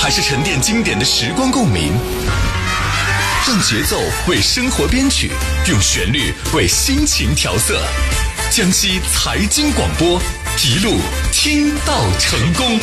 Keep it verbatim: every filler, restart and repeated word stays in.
还是沉淀经典的时光共鸣？让节奏为生活编曲，用旋律为心情调色。江西财经广播，一路听到成功。